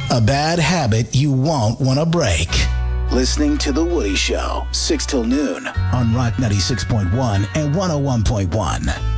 A bad habit you won't want to break. Listening to The Woody Show, 6 till noon on Rock 96.1 and 101.1.